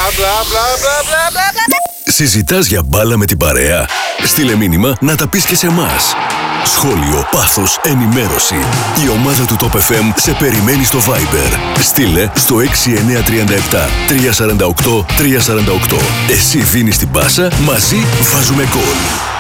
Συζητάς για μπάλα με την παρέα? Στείλε μήνυμα να τα πεις και σε εμάς. Σχόλιο, πάθος, ενημέρωση. Η ομάδα του Top FM σε περιμένει στο Viber. Στείλε στο 6937 348 348. Εσύ δίνεις την πάσα, μαζί βάζουμε γκολ.